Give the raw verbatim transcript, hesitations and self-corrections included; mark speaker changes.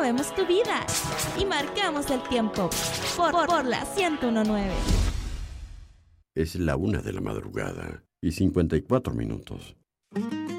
Speaker 1: movemos tu vida y marcamos el tiempo por, por, por la ciento uno punto nueve.
Speaker 2: Es la una de la madrugada y cincuenta y cuatro minutos.